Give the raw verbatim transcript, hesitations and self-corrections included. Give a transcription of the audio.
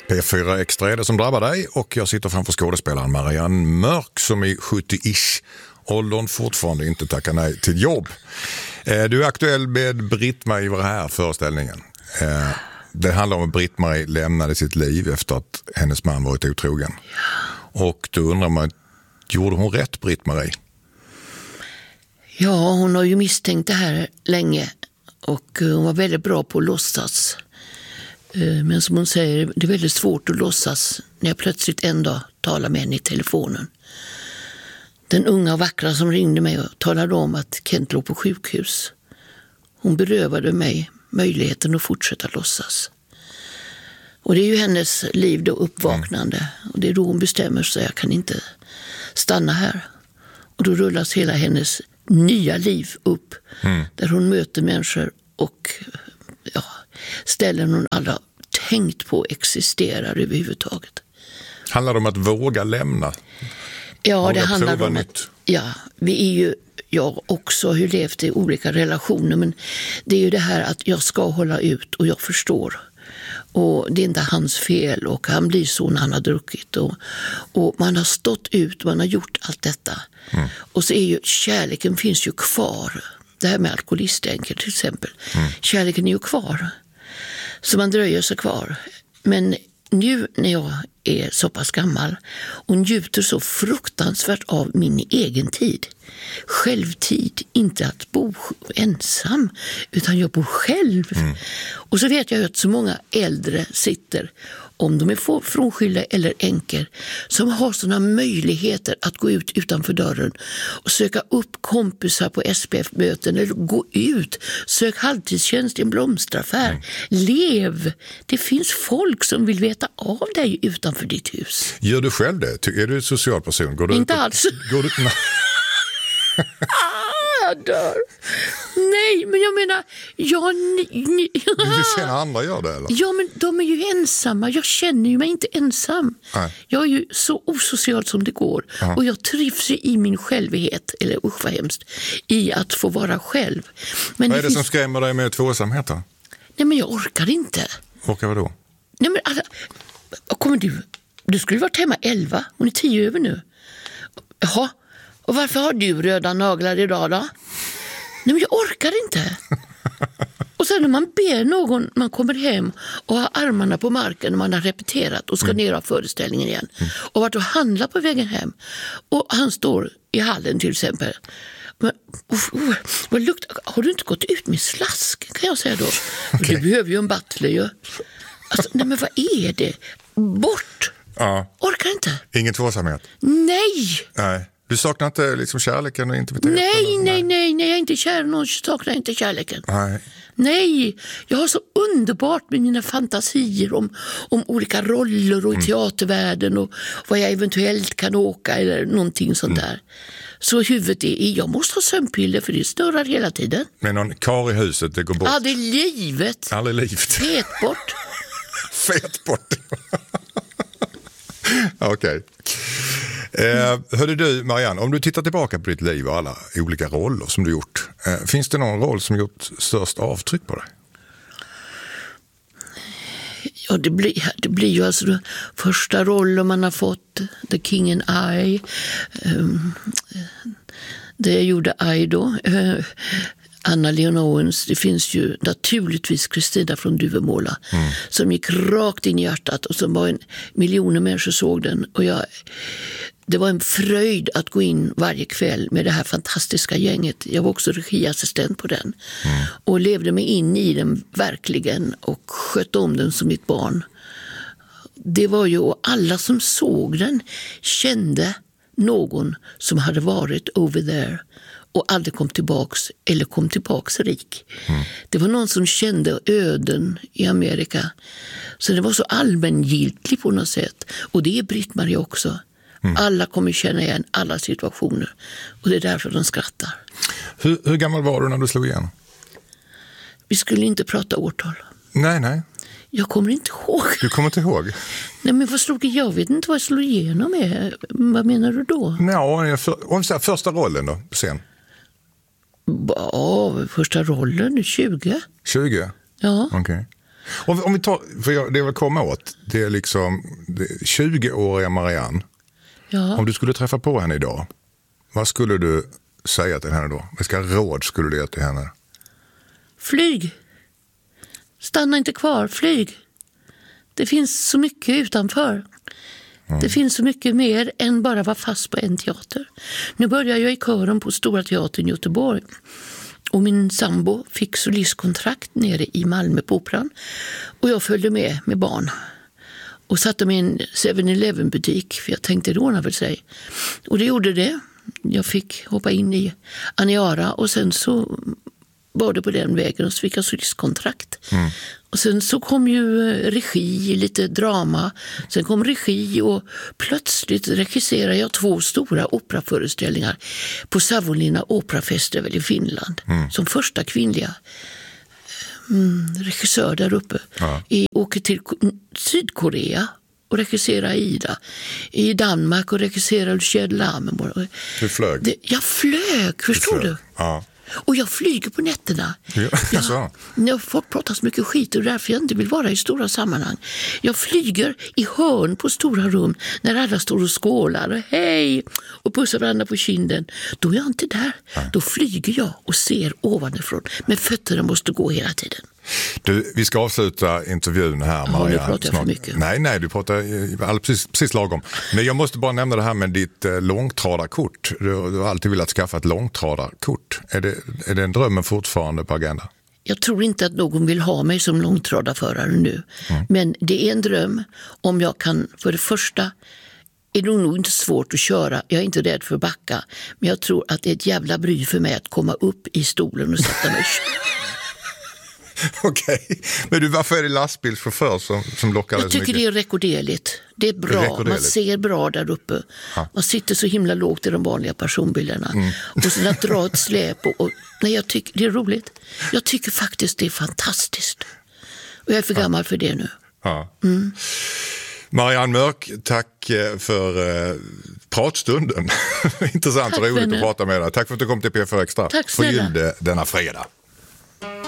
P fyra Extra är det som drabbar dig och jag sitter framför skådespelaren Marianne Mörk som i sjuttio-ish åldern fortfarande inte tackar nej till jobb. Du är aktuell med Britt-Marie var här föreställningen. Det handlar om att Britt-Marie lämnade sitt liv efter att hennes man varit otrogen. Och då undrar man, gjorde hon rätt, Britt-Marie? Ja, hon har ju misstänkt det här länge och hon var väldigt bra på att låtsas. Men som hon säger, det är väldigt svårt att låtsas när jag plötsligt en dag talar med henne i telefonen. Den unga och vackra som ringde mig och talade om att Kent låg på sjukhus. Hon berövade mig möjligheten att fortsätta låtsas. Och det är ju hennes liv då uppvaknande. Mm. Och det är då hon bestämmer sig, jag kan inte stanna här. Och då rullas hela hennes nya liv upp. Mm. Där hon möter människor och ja, ställen hon alla tänkt på existerar överhuvudtaget. Handlar det om att våga lämna? Ja, våga det handlar om nytt. att ja, vi är ju, jag också har ju levt i olika relationer, men det är ju det här att jag ska hålla ut och jag förstår. Och det är inte hans fel och han blir så när han har druckit. Och, och man har stått ut, man har gjort allt detta. Mm. Och så är ju kärleken finns ju kvar. Det här med alkoholistänker till exempel. Mm. Kärleken är ju kvar. Så man dröjer sig kvar. Men nu när jag är så pass gammal och njuter så fruktansvärt av min egen tid. Självtid, inte att bo ensam utan jag bor själv. Mm. Och så vet jag att så många äldre sitter, om de är frånskilda eller änkor, som har sådana möjligheter att gå ut utanför dörren och söka upp kompisar på S P F-möten eller gå ut, sök halvtidstjänst i en blomsteraffär. Mm. Lev! Det finns folk som vill veta av dig utanför ditt hus. Gör du själv det? Är du en social person? Går du inte ut och, alls. Går du, ah, jag dör. Nej, men jag menar jag, ni, ni, du vill se när andra gör det, eller? Ja, men de är ju ensamma. Jag känner ju mig inte ensam. Nej. Jag är ju så osocial som det går. Aha. Och jag trivs i min självighet, eller usch vad hemskt, i att få vara själv. Men vad är det, det som finns... skrämmer dig med tvåsamhet då? Nej, men jag orkar inte. Orkar vad då? Nej, men alla... Kommer du? Du skulle varit hemma elva. Hon är tio över nu. Jaha. Och varför har du röda naglar idag då? Nej, men jag orkar inte. Och sen när man ber någon, man kommer hem och har armarna på marken när man har repeterat och ska mm. ner av föreställningen igen. Mm. Och varit och handla på vägen hem. Och han står i hallen till exempel. Men, uh, uh, vad luktar, har du inte gått ut med slask, kan jag säga då? Okay. Du behöver ju en butler ju. Alltså, nej, men vad är det? Bort! Ja. Orkar inte. Ingen tvåsamhet? Nej! Nej. Du saknar inte liksom kärleken och intimiteten? Nej, nej, nej, nej, jag är inte kär. Någon saknar inte kärleken. Nej. Nej, jag har så underbart med mina fantasier om, om olika roller och i mm. teatervärlden och vad jag eventuellt kan åka eller någonting sånt mm. där. Så huvudet är, jag måste ha sömnpiller för det snurrar hela tiden. Men någon kar i huset, det går bort? Ja, det är livet. Aldrig livet. Fet bort. Fet bort. Okej. Okay. Eh, hörde du, Marianne, om du tittar tillbaka på ditt liv och alla olika roller som du gjort, eh, finns det någon roll som gjort störst avtryck på dig? Ja, det blir, det blir ju alltså den första rollen man har fått, The King and I. Um, det jag gjorde I då. Uh, Anna Leon Owens, det finns ju naturligtvis Kristina från Duvemåla mm. som gick rakt in i hjärtat och som var en miljoner människor såg den och jag, det var en fröjd att gå in varje kväll med det här fantastiska gänget. Jag var också regiassistent på den mm. och levde mig in i den verkligen och skötte om den som mitt barn. Det var ju, och alla som såg den kände någon som hade varit over there och aldrig kom tillbaks eller kom tillbaks rik. Mm. Det var någon som kände öden i Amerika. Så det var så allmängiltigt på något sätt. Och det är Britt-Marie också. Mm. Alla kommer känna igen alla situationer. Och det är därför de skrattar. Hur, hur gammal var du när du slog igen? Vi skulle inte prata årtal. Nej, nej. Jag kommer inte ihåg. Du kommer inte ihåg? Nej, men vad slog jag? vet inte vad jag slog igenom med. Vad menar du då? Ja, för, första rollen då, på scen. Ja, första rollen, tjugo. tjugo? Ja. Okej. Okay. Om, om vi tar, för jag, det jag vill komma åt, det är liksom tjugoåriga Marianne. Ja. Om du skulle träffa på henne idag, vad skulle du säga till henne då? Vilka råd skulle du ge till henne? Flyg. Stanna inte kvar, flyg. Det finns så mycket utanför. Mm. Det finns så mycket mer än bara vara fast på en teater. Nu börjar jag i kören på Stora Teatern i Göteborg. Och min sambo fick solistkontrakt nere i Malmö på Operan. Och jag följde med med barn. Och satte mig i en seven eleven butik, för jag tänkte det ordnar väl sig. Och det gjorde det. Jag fick hoppa in i Aniara och sen så var det på den vägen och så fick jag solistkontrakt. Mm. Och sen så kom ju regi, lite drama. Sen kom regi och plötsligt regisserade jag två stora operaföreställningar på Savonlinna Opera Festival i Finland. Mm. Som första kvinnliga mm, regissör där uppe. Ja. Jag åker till Sydkorea och regissera Aida. I Danmark och regissera Lucia de Lammermoor. Du flög? Det, jag flög, förstår du? Ja. Och jag flyger på nätterna. Ja, jag, jag får prata så mycket skit och därför jag inte vill vara i stora sammanhang. Jag flyger i hörn på stora rum när alla står och skålar och hej och pussar varandra på kinden. Då är jag inte där. Nej. Då flyger jag och ser ovanifrån. Men fötterna måste gå hela tiden. Du, vi ska avsluta intervjun här, Marianne. Ja, nu pratar jag för mycket. Nej, nej, du pratar precis, precis lagom. Men jag måste bara nämna det här med ditt eh, långtradarkort. Du, du har alltid velat skaffa ett långtradarkort. Är det, är det en drömmen fortfarande på agendan? Jag tror inte att någon vill ha mig som långtradarförare nu. Mm. Men det är en dröm om jag kan, för det första är det nog inte svårt att köra. Jag är inte rädd för att backa. Men jag tror att det är ett jävla bry för mig att komma upp i stolen och sätta mig. Okej, okay. Men du, varför är det lastbilschaufför som, som lockar dig så mycket? Jag tycker det är rekorderligt. Det är bra, rekorderligt. Man ser bra där uppe. Ha. Man sitter så himla lågt i de vanliga personbilarna. Mm. Och sen att dra ett släp. Och, och, nej, jag tycker det är roligt. Jag tycker faktiskt det är fantastiskt. Och jag är för gammal ha. för det nu. Ja. Mm. Marianne Mörk, tack för eh, pratstunden. Intressant tack, och roligt vänner. Att prata med dig. Tack för att du kom till P fyra Extra. Tack snälla. På Gilde denna fredag.